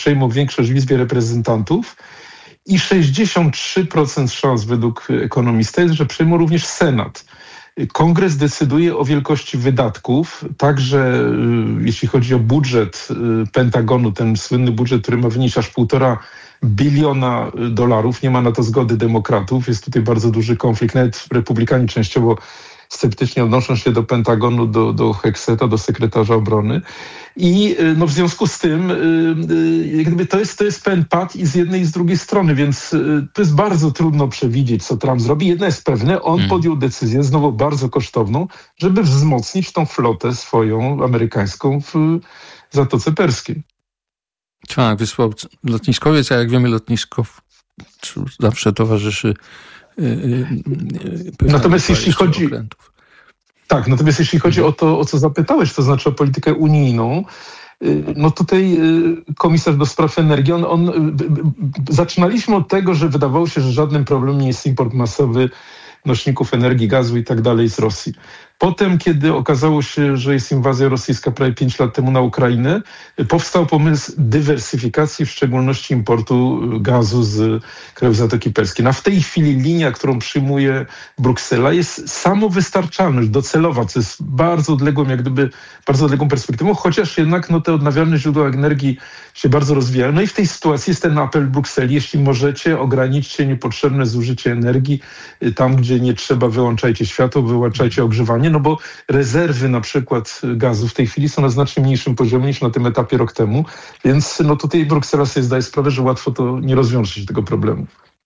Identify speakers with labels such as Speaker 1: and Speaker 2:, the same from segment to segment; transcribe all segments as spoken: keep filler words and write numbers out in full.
Speaker 1: przejmą większość w Izbie Reprezentantów i sześćdziesiąt trzy procent szans według ekonomista jest, że przejmą również Senat. Kongres decyduje o wielkości wydatków, także jeśli chodzi o budżet Pentagonu, ten słynny budżet, który ma wynieść aż półtora biliona dolarów. Nie ma na to zgody demokratów. Jest tutaj bardzo duży konflikt. Nawet republikanie częściowo sceptycznie odnoszą się do Pentagonu, do, do Hexeta, do sekretarza obrony. I no, w związku z tym jak gdyby to jest, to jest pen pad i z jednej i z drugiej strony, więc to jest bardzo trudno przewidzieć, co Trump zrobi. Jedno jest pewne, on hmm. podjął decyzję, znowu bardzo kosztowną, żeby wzmocnić tą flotę swoją amerykańską w Zatoce Perskiej.
Speaker 2: Tak, wysłał lotniskowiec, a jak wiemy, lotnisków zawsze towarzyszy yy, yy,
Speaker 1: natomiast jeśli chodzi
Speaker 2: okrętów.
Speaker 1: Tak, natomiast jeśli chodzi o to, o co zapytałeś, to znaczy o politykę unijną, no tutaj komisarz do spraw energii, on, on zaczynaliśmy od tego, że wydawało się, że żadnym problemem nie jest import masowy nośników energii, gazu i tak dalej z Rosji. Potem, kiedy okazało się, że jest inwazja rosyjska prawie pięć lat temu na Ukrainę, powstał pomysł dywersyfikacji, w szczególności importu gazu z krajów Zatoki Perskiej. No, w tej chwili linia, którą przyjmuje Bruksela, jest samowystarczalność docelowa, co jest bardzo odległą, jak gdyby bardzo odległą perspektywą, chociaż jednak no, te odnawialne źródła energii się bardzo rozwijają. No i w tej sytuacji jest ten apel Brukseli, jeśli możecie, ograniczcie niepotrzebne zużycie energii, tam, gdzie nie trzeba, wyłączajcie światło, wyłączajcie ogrzewanie, no bo rezerwy na przykład gazu w tej chwili są na znacznie mniejszym poziomie niż na tym etapie rok temu, więc no tutaj Bruksela sobie zdaje sprawę, że łatwo to nie rozwiąże się tego problemu.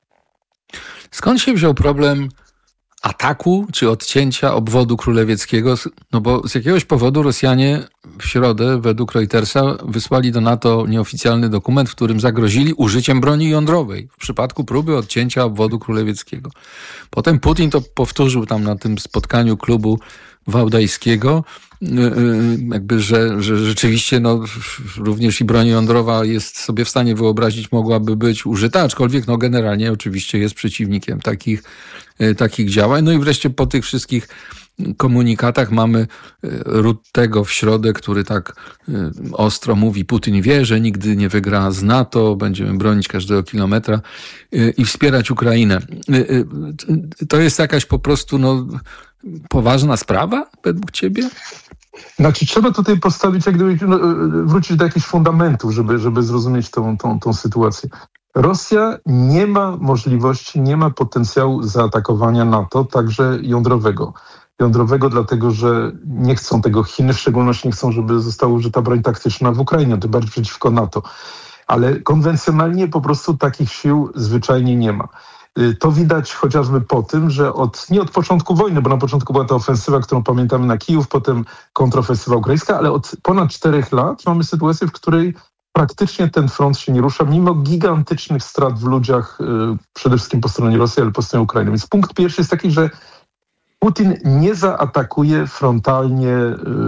Speaker 2: Skąd się wziął problem ataku czy odcięcia obwodu królewieckiego? No bo z jakiegoś powodu Rosjanie w środę według Reutersa wysłali do NATO nieoficjalny dokument, w którym zagrozili użyciem broni jądrowej w przypadku próby odcięcia obwodu królewieckiego. Potem Putin to powtórzył tam na tym spotkaniu klubu wałdajskiego, jakby, że, że rzeczywiście no, również i broń jądrowa jest sobie w stanie wyobrazić, mogłaby być użyta, aczkolwiek no, generalnie oczywiście jest przeciwnikiem takich, takich działań. No i wreszcie po tych wszystkich komunikatach mamy Ruttego w środę, który tak ostro mówi, Putin wie, że nigdy nie wygra z NATO, będziemy bronić każdego kilometra i wspierać Ukrainę. To jest jakaś po prostu no, poważna sprawa według ciebie?
Speaker 1: Znaczy trzeba tutaj postawić, jak gdyby no, wrócić do jakichś fundamentów, żeby, żeby zrozumieć tą, tą, tą sytuację. Rosja nie ma możliwości, nie ma potencjału zaatakowania NATO, także jądrowego. Jądrowego dlatego, że nie chcą tego Chiny, w szczególności nie chcą, żeby została użyta broń taktyczna w Ukrainie, tym bardziej przeciwko NATO. Ale konwencjonalnie po prostu takich sił zwyczajnie nie ma. To widać chociażby po tym, że od, nie od początku wojny, bo na początku była to ofensywa, którą pamiętamy na Kijów, potem kontrofensywa ukraińska, ale od ponad czterech lat mamy sytuację, w której praktycznie ten front się nie rusza, mimo gigantycznych strat w ludziach, przede wszystkim po stronie Rosji, ale po stronie Ukrainy. Więc punkt pierwszy jest taki, że Putin nie zaatakuje frontalnie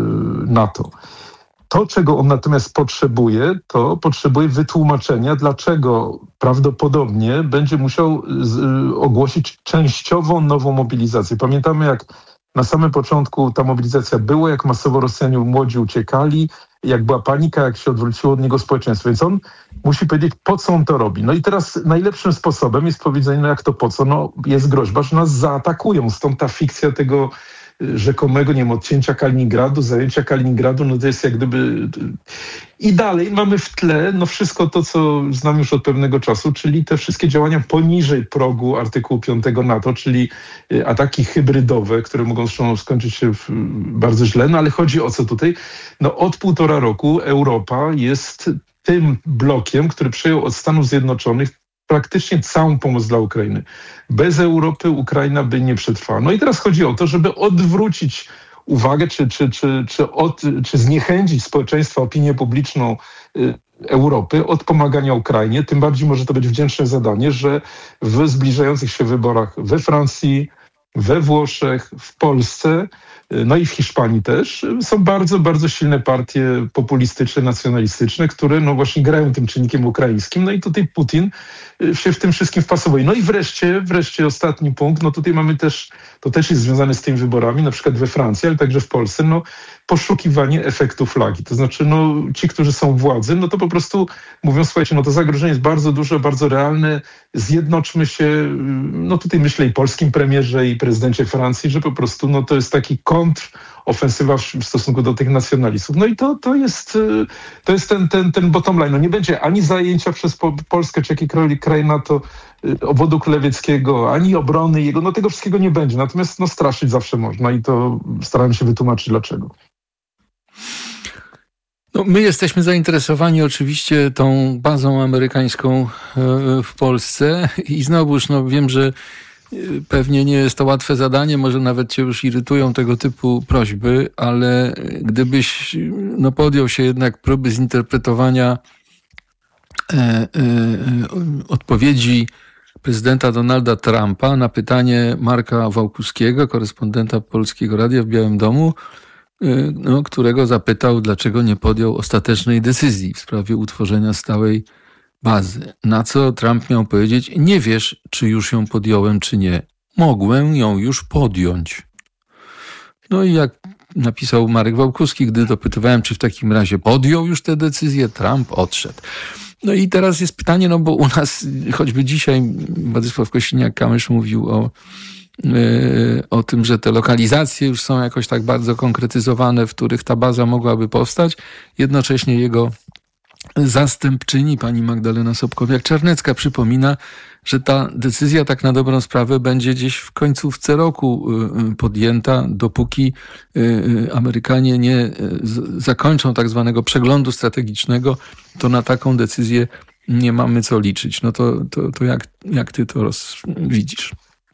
Speaker 1: NATO. To, czego on natomiast potrzebuje, to potrzebuje wytłumaczenia, dlaczego prawdopodobnie będzie musiał z, ogłosić częściową nową mobilizację. Pamiętamy, jak na samym początku ta mobilizacja była, jak masowo Rosjanie młodzi uciekali, jak była panika, jak się odwróciło od niego społeczeństwo. Więc on musi powiedzieć, po co on to robi. No i teraz najlepszym sposobem jest powiedzenie, no jak to po co? No jest groźba, że nas zaatakują. Stąd ta fikcja tego rzekomego, nie wiem, odcięcia Kaliningradu, zajęcia Kaliningradu, no to jest jak gdyby... I dalej mamy w tle no wszystko to, co znam już od pewnego czasu, czyli te wszystkie działania poniżej progu artykułu piątego NATO, czyli ataki hybrydowe, które mogą skończyć się bardzo źle, no ale chodzi o co tutaj? No od półtora roku Europa jest tym blokiem, który przejął od Stanów Zjednoczonych praktycznie całą pomoc dla Ukrainy. Bez Europy Ukraina by nie przetrwała. No i teraz chodzi o to, żeby odwrócić uwagę, czy, czy, czy, czy, od, czy zniechęcić społeczeństwo, opinię publiczną Europy od pomagania Ukrainie. Tym bardziej może to być wdzięczne zadanie, że w zbliżających się wyborach we Francji, we Włoszech, w Polsce no i w Hiszpanii też, są bardzo, bardzo silne partie populistyczne, nacjonalistyczne, które no właśnie grają tym czynnikiem ukraińskim. No i tutaj Putin się w tym wszystkim wpasowuje. No i wreszcie, wreszcie ostatni punkt, no tutaj mamy też, to też jest związane z tymi wyborami, na przykład we Francji, ale także w Polsce, no poszukiwanie efektu flagi. To znaczy, no ci, którzy są w władzy, no to po prostu mówią, słuchajcie, no to zagrożenie jest bardzo duże, bardzo realne, zjednoczmy się, no tutaj myślę i polskim premierze, i prezydencie Francji, że po prostu no to jest taki kontrofensywa w stosunku do tych nacjonalistów. No i to, to jest, to jest ten, ten, ten bottom line. No nie będzie ani zajęcia przez Polskę czy jakikolwiek kraj NATO obwodu królewieckiego, ani obrony jego, no tego wszystkiego nie będzie. Natomiast no straszyć zawsze można i to starałem się wytłumaczyć dlaczego.
Speaker 2: No, my jesteśmy zainteresowani oczywiście tą bazą amerykańską w Polsce i znowuż no, wiem, że pewnie nie jest to łatwe zadanie, może nawet cię już irytują tego typu prośby, ale gdybyś no, podjął się jednak próby zinterpretowania e, e, odpowiedzi prezydenta Donalda Trumpa na pytanie Marka Wałkuskiego, korespondenta Polskiego Radia w Białym Domu, no, którego zapytał, dlaczego nie podjął ostatecznej decyzji w sprawie utworzenia stałej bazy. Na co Trump miał powiedzieć, nie wiesz, czy już ją podjąłem, czy nie. Mogłem ją już podjąć. No i jak napisał Marek Wałkuski, gdy dopytywałem, czy w takim razie podjął już tę decyzję, Trump odszedł. No i teraz jest pytanie, no bo u nas choćby dzisiaj Władysław Kosiniak-Kamysz mówił o o tym, że te lokalizacje już są jakoś tak bardzo konkretyzowane, w których ta baza mogłaby powstać. Jednocześnie jego zastępczyni, pani Magdalena Sobkowiak-Czarnecka, przypomina, że ta decyzja tak na dobrą sprawę będzie gdzieś w końcówce roku podjęta, dopóki Amerykanie nie zakończą tak zwanego przeglądu strategicznego, to na taką decyzję nie mamy co liczyć. No to, to, to jak, jak ty to roz, widzisz?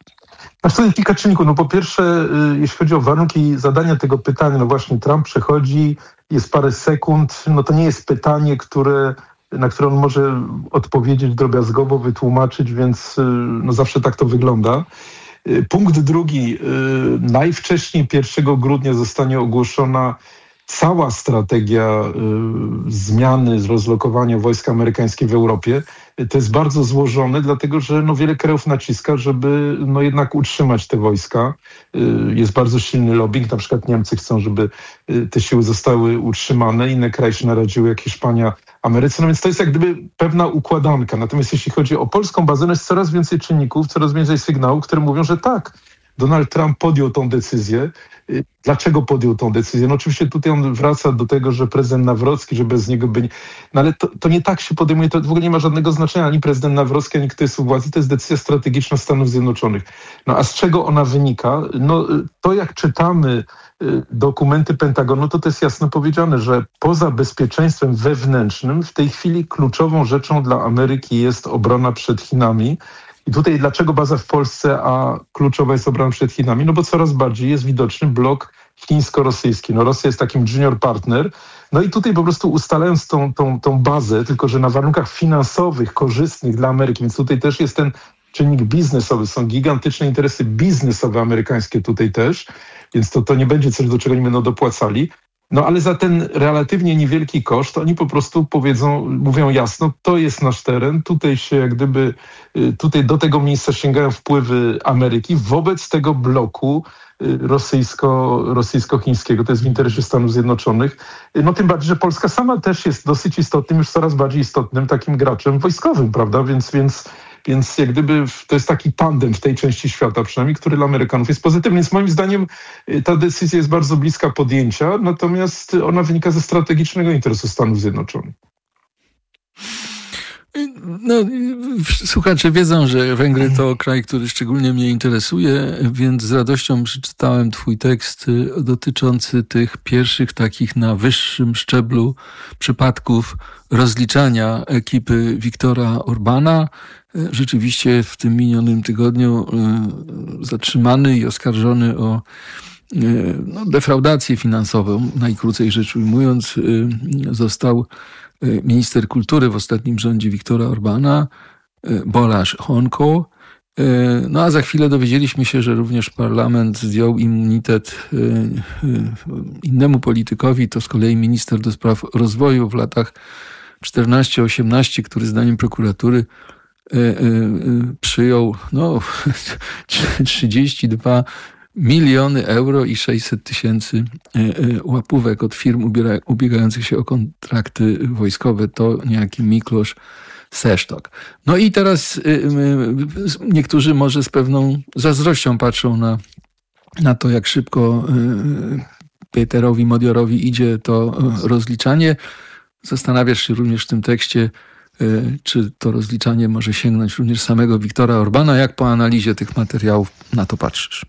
Speaker 1: Masz tutaj kilka czynników. No po pierwsze, jeśli chodzi o warunki zadania tego pytania, no właśnie Trump przechodzi, jest parę sekund, no to nie jest pytanie, które, na które on może odpowiedzieć drobiazgowo, wytłumaczyć, więc no zawsze tak to wygląda. Punkt drugi. Najwcześniej pierwszego grudnia zostanie ogłoszona cała strategia y, zmiany, rozlokowania wojsk amerykańskich w Europie. To jest bardzo złożone, dlatego że no, wiele krajów naciska, żeby no, jednak utrzymać te wojska. Y, jest bardzo silny lobbying, na przykład Niemcy chcą, żeby y, te siły zostały utrzymane, inne kraje się naradziły, jak Hiszpania, Ameryce, no więc to jest jak gdyby pewna układanka. Natomiast jeśli chodzi o polską bazę, no jest coraz więcej czynników, coraz więcej sygnałów, które mówią, że tak, Donald Trump podjął tą decyzję. Dlaczego podjął tą decyzję? No oczywiście tutaj on wraca do tego, że prezydent Nawrocki, że bez niego by nie... No ale to, to nie tak się podejmuje, to w ogóle nie ma żadnego znaczenia, ani prezydent Nawrocki, ani kto jest u władzy, to jest decyzja strategiczna Stanów Zjednoczonych. No a z czego ona wynika? No to jak czytamy dokumenty Pentagonu, to to jest jasno powiedziane, że poza bezpieczeństwem wewnętrznym w tej chwili kluczową rzeczą dla Ameryki jest obrona przed Chinami. I tutaj dlaczego baza w Polsce, a kluczowa jest obrona przed Chinami? No bo coraz bardziej jest widoczny blok chińsko-rosyjski. No Rosja jest takim junior partner. No i tutaj po prostu ustalając tą, tą, tą bazę, tylko że na warunkach finansowych, korzystnych dla Ameryki, więc tutaj też jest ten czynnik biznesowy. Są gigantyczne interesy biznesowe amerykańskie tutaj też, więc to, to nie będzie coś, do czego nie będą dopłacali. No ale za ten relatywnie niewielki koszt oni po prostu powiedzą, mówią jasno, to jest nasz teren, tutaj się jak gdyby, tutaj do tego miejsca sięgają wpływy Ameryki wobec tego bloku rosyjsko, rosyjsko-chińskiego. To jest w interesie Stanów Zjednoczonych. No tym bardziej, że Polska sama też jest dosyć istotnym, już coraz bardziej istotnym takim graczem wojskowym, prawda? Więc, więc, więc jak gdyby to jest taki tandem w tej części świata przynajmniej, który dla Amerykanów jest pozytywny. Więc moim zdaniem ta decyzja jest bardzo bliska podjęcia, natomiast ona wynika ze strategicznego interesu Stanów Zjednoczonych.
Speaker 2: No, słuchacze wiedzą, że Węgry to kraj, który szczególnie mnie interesuje, więc z radością przeczytałem twój tekst dotyczący tych pierwszych takich na wyższym szczeblu przypadków rozliczania ekipy Viktora Orbána. Rzeczywiście w tym minionym tygodniu zatrzymany i oskarżony o no, defraudację finansową, najkrócej rzecz ujmując, został minister kultury w ostatnim rządzie Viktora Orbána, Balázs Honko. No a za chwilę dowiedzieliśmy się, że również parlament zdjął immunitet innemu politykowi, to z kolei minister do spraw rozwoju w latach czternaście osiemnaście, który zdaniem prokuratury przyjął no, trzydzieści dwa miliony euro i sześćset tysięcy łapówek od firm ubiegających się o kontrakty wojskowe. To niejaki Miklosz Sesztok. No i teraz niektórzy może z pewną zazdrością patrzą na, na to, jak szybko Peterowi Modiorowi idzie to rozliczanie. Zastanawiasz się również w tym tekście, czy to rozliczanie może sięgnąć również samego Viktora Orbana. Jak po analizie tych materiałów na to patrzysz?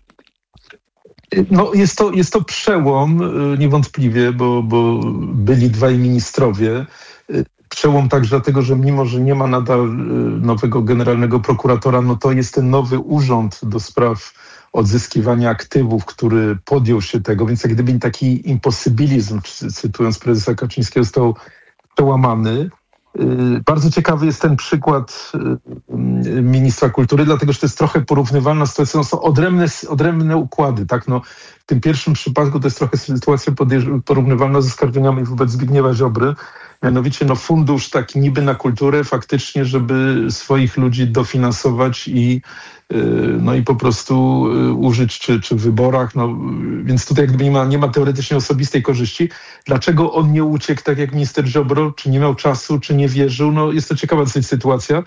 Speaker 1: No jest to, jest to przełom niewątpliwie, bo, bo byli dwaj ministrowie. Przełom także dlatego, że mimo, że nie ma nadal nowego generalnego prokuratora, no to jest ten nowy urząd do spraw odzyskiwania aktywów, który podjął się tego, więc jak gdyby taki imposybilizm, cytując prezesa Kaczyńskiego, został przełamany. Bardzo ciekawy jest ten przykład ministra kultury, dlatego że to jest trochę porównywalna sytuacja. No są odrębne, odrębne układy. Tak? No, w tym pierwszym przypadku to jest trochę sytuacja porównywalna ze skarżeniami wobec Zbigniewa Ziobry. Mianowicie no, fundusz taki niby na kulturę faktycznie, żeby swoich ludzi dofinansować i, no, i po prostu użyć czy, czy w wyborach. No, więc tutaj jakby nie ma, nie ma teoretycznie osobistej korzyści. Dlaczego on nie uciekł tak jak minister Ziobro? Czy nie miał czasu, czy nie wierzył? No, jest to ciekawa dosyć sytuacja.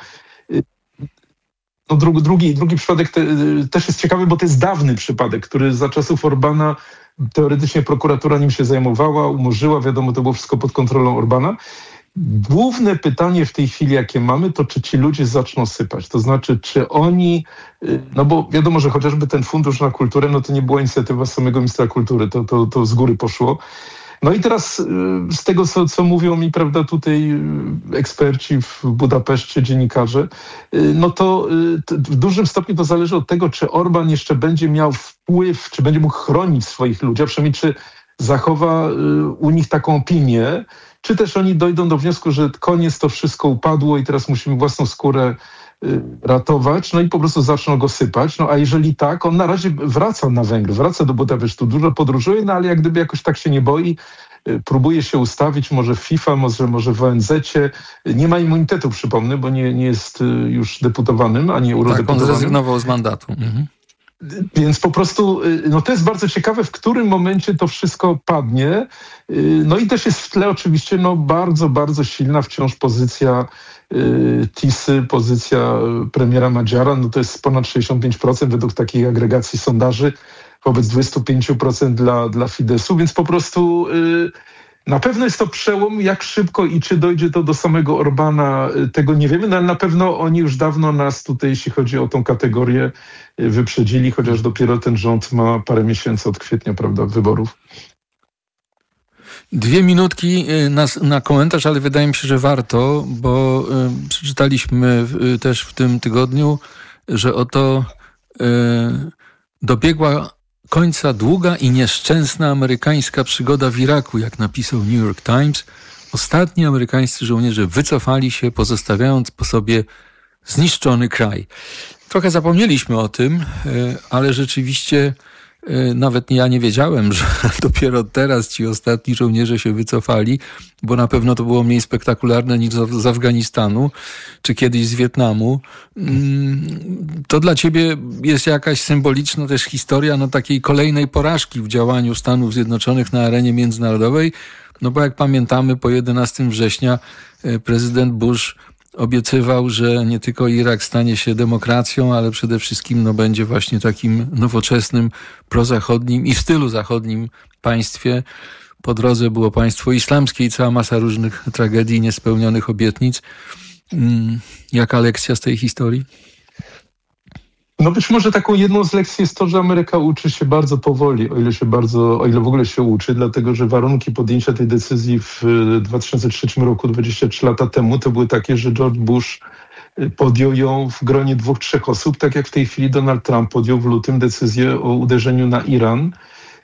Speaker 1: No, drugi, drugi, drugi przypadek te, też jest ciekawy, bo to jest dawny przypadek, który za czasów Orbana teoretycznie prokuratura nim się zajmowała, umorzyła, wiadomo, to było wszystko pod kontrolą Orbana. Główne pytanie w tej chwili, jakie mamy, to czy ci ludzie zaczną sypać. To znaczy, czy oni, no bo wiadomo, że chociażby ten fundusz na kulturę, no to nie była inicjatywa samego ministra kultury, to, to, to z góry poszło. No i teraz z tego, co, co mówią mi, prawda, tutaj eksperci w Budapeszcie, dziennikarze, no to w dużym stopniu to zależy od tego, czy Orban jeszcze będzie miał wpływ, czy będzie mógł chronić swoich ludzi, a przynajmniej czy zachowa u nich taką opinię, czy też oni dojdą do wniosku, że koniec, to wszystko upadło i teraz musimy własną skórę ratować, no i po prostu zaczną go sypać. No a jeżeli tak, on na razie wraca na Węgry, wraca do Budapesztu, dużo podróżuje, no ale jak gdyby jakoś tak się nie boi, próbuje się ustawić może w FIFA, może, może w O N Z-cie. Nie ma immunitetu, przypomnę, bo nie, nie jest już deputowanym, ani eurodeputowanym.
Speaker 2: Tak, on zrezygnował z mandatu. Mhm.
Speaker 1: Więc po prostu, no to jest bardzo ciekawe, w którym momencie to wszystko padnie. No i też jest w tle oczywiście no bardzo, bardzo silna wciąż pozycja Tisy, pozycja premiera Magyara. No to jest ponad sześćdziesiąt pięć procent według takiej agregacji sondaży wobec dwadzieścia pięć procent dla, dla Fidesu, więc po prostu na pewno jest to przełom, jak szybko i czy dojdzie to do samego Orbana, tego nie wiemy, no ale na pewno oni już dawno nas tutaj, jeśli chodzi o tą kategorię, wyprzedzili, chociaż dopiero ten rząd ma parę miesięcy od kwietnia, prawda, wyborów.
Speaker 2: Dwie minutki na, na komentarz, ale wydaje mi się, że warto, bo y, przeczytaliśmy y, też w tym tygodniu, że oto y, dobiegła końca długa i nieszczęsna amerykańska przygoda w Iraku, jak napisał New York Times. Ostatni amerykańscy żołnierze wycofali się, pozostawiając po sobie zniszczony kraj. Trochę zapomnieliśmy o tym, ale rzeczywiście nawet ja nie wiedziałem, że dopiero teraz ci ostatni żołnierze się wycofali, bo na pewno to było mniej spektakularne niż z Afganistanu, czy kiedyś z Wietnamu. To dla ciebie jest jakaś symboliczna też historia no, takiej kolejnej porażki w działaniu Stanów Zjednoczonych na arenie międzynarodowej, no bo jak pamiętamy, po jedenastego września prezydent Bush obiecywał, że nie tylko Irak stanie się demokracją, ale przede wszystkim no, będzie właśnie takim nowoczesnym, prozachodnim i w stylu zachodnim państwie. Po drodze było państwo islamskie i cała masa różnych tragedii, niespełnionych obietnic. Jaka lekcja z tej historii?
Speaker 1: No być może taką jedną z lekcji jest to, że Ameryka uczy się bardzo powoli, o ile się bardzo, o ile w ogóle się uczy, dlatego że warunki podjęcia tej decyzji w dwa tysiące trzecim roku, dwadzieścia trzy lata temu, to były takie, że George Bush podjął ją w gronie dwóch, trzech osób, tak jak w tej chwili Donald Trump podjął w lutym decyzję o uderzeniu na Iran.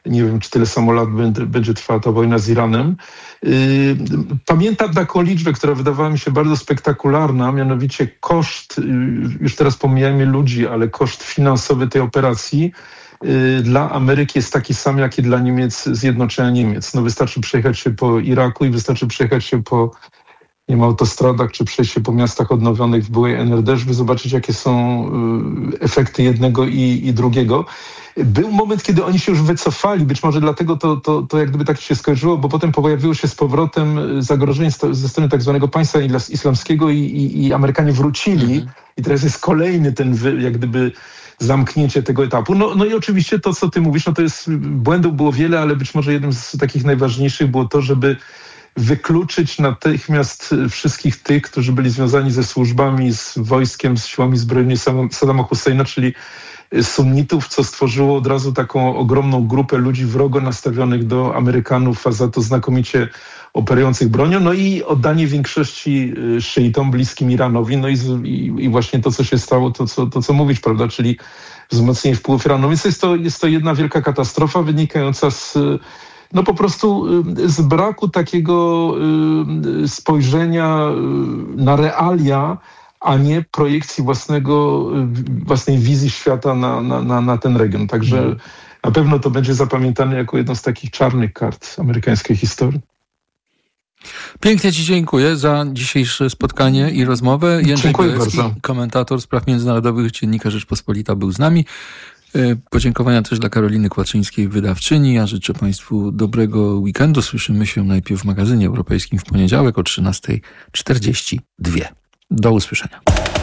Speaker 1: Nie wiem, czy tyle samo lat będzie, będzie trwała ta wojna z Iranem. Pamiętam taką liczbę, która wydawała mi się bardzo spektakularna, mianowicie koszt, już teraz pomijajmy ludzi, ale koszt finansowy tej operacji dla Ameryki jest taki sam, jak i dla Niemiec, Zjednoczenia Niemiec. No wystarczy przejechać się po Iraku i wystarczy przejechać się po nie ma autostradach, czy przejść się po miastach odnowionych w byłej N R D, żeby zobaczyć, jakie są efekty jednego i, i drugiego. Był moment, kiedy oni się już wycofali, być może dlatego to, to, to jak gdyby tak się skojarzyło, bo potem pojawiło się z powrotem zagrożenie ze strony tak zwanego państwa islamskiego i, i, i Amerykanie wrócili mhm. i teraz jest kolejny ten jak gdyby zamknięcie tego etapu. No, no i oczywiście to, co ty mówisz, no to jest, błędów było wiele, ale być może jednym z takich najważniejszych było to, żeby wykluczyć natychmiast wszystkich tych, którzy byli związani ze służbami, z wojskiem, z siłami zbrojnymi Saddama Husseina, czyli sunnitów, co stworzyło od razu taką ogromną grupę ludzi wrogo nastawionych do Amerykanów, a za to znakomicie operujących bronią, no i oddanie większości szyitom bliskim Iranowi, no i, i, i właśnie to, co się stało, to co, to, co mówić, prawda, czyli wzmocnienie wpływów Iranu. Więc jest to, jest to jedna wielka katastrofa wynikająca z no po prostu z braku takiego spojrzenia na realia, a nie projekcji własnego, własnej wizji świata na, na, na ten region. Także mm. na pewno to będzie zapamiętane jako jedno z takich czarnych kart amerykańskiej historii.
Speaker 2: Pięknie ci dziękuję za dzisiejsze spotkanie i rozmowę. Jędrzej
Speaker 1: Dziękuję
Speaker 2: Bielecki,
Speaker 1: bardzo. Komentator
Speaker 2: spraw międzynarodowych, Dziennika Rzeczpospolita, był z nami. Podziękowania też dla Karoliny Kłaczyńskiej, wydawczyni. Ja życzę Państwu dobrego weekendu. Słyszymy się najpierw w magazynie europejskim w poniedziałek o trzynasta czterdzieści dwa. Do usłyszenia.